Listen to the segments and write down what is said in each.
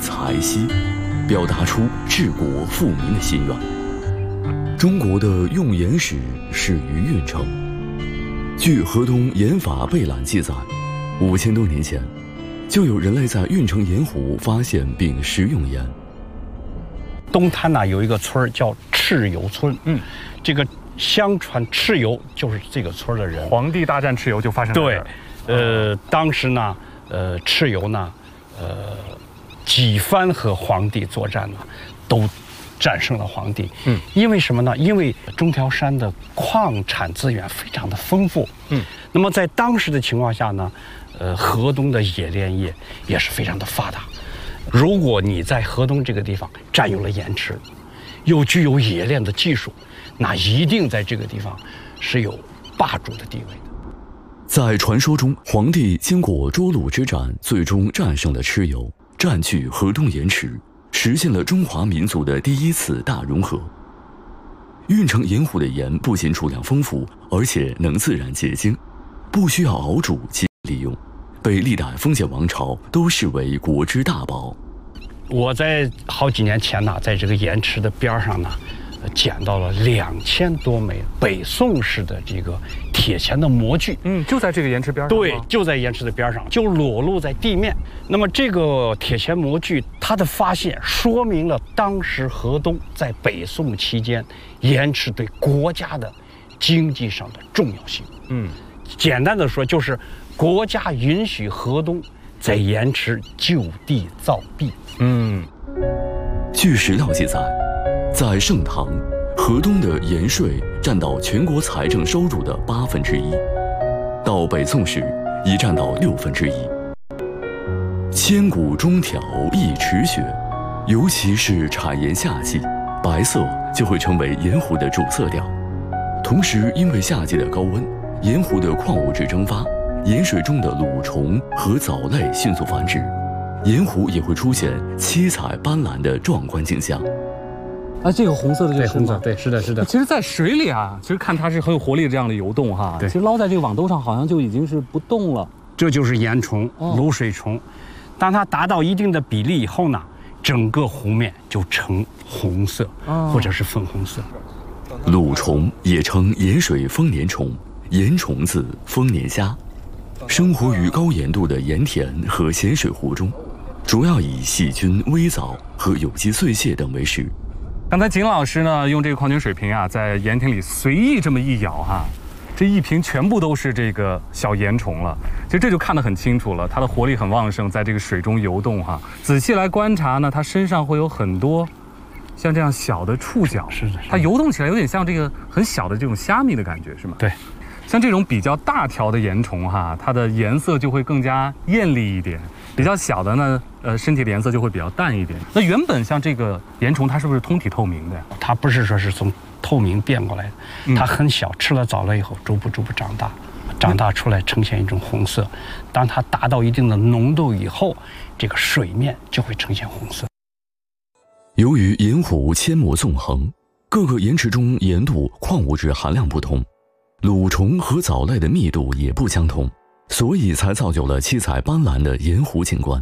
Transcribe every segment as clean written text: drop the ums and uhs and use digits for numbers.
财息，表达出治国富民的心愿。中国的用盐史始于运城。据河东盐法备览记载，5000多年前，就有人类在运城盐湖发现并食用盐。 东滩呢有一个村叫蚩尤村，这个相传蚩尤就是这个村的人。 黄帝大战蚩尤就发生在这儿。 对，当时呢，蚩尤呢，几番和黄帝作战呢，都战胜了黄帝。因为什么呢？因为中条山的矿产资源非常的丰富。那么在当时的情况下呢，河东的冶炼业也是非常的发达。如果你在河东这个地方占有了盐池，又具有冶炼的技术，那一定在这个地方是有霸主的地位的。 在传说中，黄帝经过涿鹿之战，最终战胜了蚩尤，占据河东盐池，实现了中华民族的第一次大融合。运城盐湖的盐不仅储量丰富，而且能自然结晶，不需要熬煮及利用，被历代封建王朝都视为国之大宝。 我在好几年前呢，在这个盐池的边上呢，捡到了2000多枚北宋式的这个铁钱的模具。 就在这个盐池边上。 对，就在盐池的边上，就裸露在地面。那么这个铁钱模具，它的发现说明了当时河东在北宋期间盐池对国家的经济上的重要性。简单的说，就是国家允许河东在盐池就地造币。 据史料记载，在盛唐，河东的盐税占到全国财政收入的1/8，到北宋时已占到1/6。千古中条一池雪，尤其是产盐夏季，白色就会成为盐湖的主色调。同时，因为夏季的高温，盐湖的矿物质蒸发，盐水中的蠕虫和藻类迅速繁殖，盐湖也会出现七彩斑斓的壮观景象。 这个红色的就是吗？ 对，是的，是的。 其实，在水里啊，其实看它是很有活力的这样的游动哈。 对， 其实捞在这个网兜上，好像就已经是不动了。 这就是盐虫、卤水虫。当它达到一定的比例以后呢，整个湖面就呈红色，或者是粉红色。 卤虫也称盐水丰年虫、盐虫子、丰年虾，生活于高盐度的盐田和咸水湖中，主要以细菌、微藻和有机碎屑等为食。 刚才景老师呢，用这个矿泉水瓶啊，在盐田里随意这么一舀哈，这一瓶全部都是这个小盐虫了。其实这就看得很清楚了，它的活力很旺盛，在这个水中游动哈。仔细来观察呢，它身上会有很多像这样小的触角， 是的， 它游动起来有点像这个很小的这种虾米的感觉，是吗？ 对。 像这种比较大条的盐虫哈，它的颜色就会更加艳丽一点；比较小的呢，身体的颜色就会比较淡一点。那原本像这个盐虫，它是不是通体透明的呀？ 它不是说是从透明变过来的，它很小，吃了藻类以后，逐步长大出来呈现一种红色。当它达到一定的浓度以后，这个水面就会呈现红色。 由于盐湖阡陌纵横，各个盐池中盐度、矿物质含量不同。蠕虫和藻类的密度也不相同，所以才造就了七彩斑斓的盐湖景观。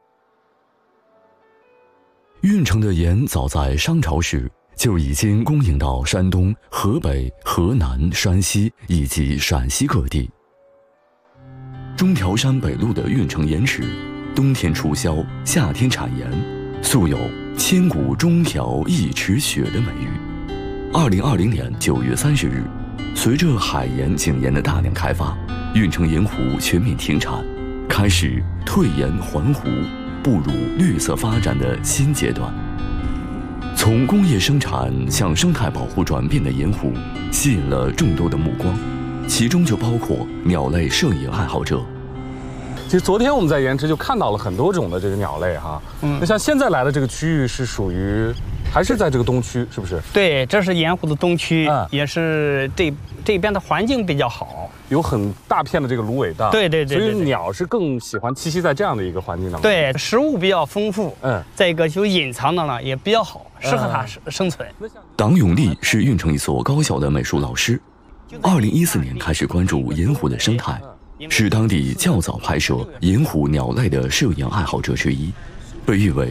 运城的盐早在商朝时就已经供应到山东、河北、河南、山西以及陕西各地。中条山北麓的运城盐池，冬天出销，夏天产盐，素有“千古中条一池雪”的美誉。2020年9月30日。随着海盐、井盐的大量开发，运城盐湖全面停产，开始退盐还湖，步入绿色发展的新阶段。从工业生产向生态保护转变的盐湖，吸引了众多的目光，其中就包括鸟类摄影爱好者。 其实昨天我们在盐池就看到了很多种的这个鸟类哈。那像现在来的这个区域是属于还是在这个东区，是不是？ 对，这是盐湖的东区，也是这边的环境比较好， 有很大片的这个芦苇荡。 对，所以鸟是更喜欢栖息在这样的一个环境当中。 对，食物比较丰富，再一个就隐藏的呢也比较好，适合它生存。 党永利是运城一所高校的美术老师，2014年开始关注盐湖的生态，是当地较早拍摄盐湖鸟类的摄影爱好者之一，被誉为